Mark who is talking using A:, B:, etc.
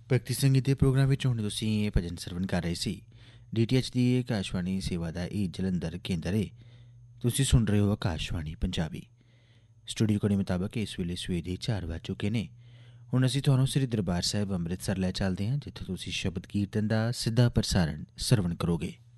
A: ਭਗਤੀ ਸੰਗੀਤ ਦੇ ਪ੍ਰੋਗਰਾਮ ਵਿੱਚ ਹੁਣ ਤੁਸੀਂ ਇਹ ਭਜਨ ਸਰਵਣ ਕਰ ਰਹੇ ਸੀ। DTH ਦੀ ਆਕਾਸ਼ਵਾਣੀ ਸੇਵਾ ਦਾ ਇਹ ਜਲੰਧਰ ਕੇਂਦਰ ਹੈ। ਤੁਸੀਂ ਸੁਣ ਰਹੇ ਹੋ ਆਕਾਸ਼ਵਾਣੀ ਪੰਜਾਬੀ। ਸਟੂਡੀਓ ਕੋਡ ਮੁਤਾਬਕ ਇਸ ਵੇਲੇ ਸਵੇਰ ਦੇ 4 ਵੱਜ ਚੁੱਕੇ ਨੇ। ਹੁਣ ਅਸੀਂ ਤੁਹਾਨੂੰ ਸ੍ਰੀ ਦਰਬਾਰ ਸਾਹਿਬ ਅੰਮ੍ਰਿਤਸਰ ਲੈ ਚੱਲਦੇ ਹਾਂ, ਜਿੱਥੇ ਤੁਸੀਂ ਸ਼ਬਦ ਕੀਰਤਨ ਦਾ ਸਿੱਧਾ ਪ੍ਰਸਾਰਣ ਸਰਵਣ ਕਰੋਗੇ।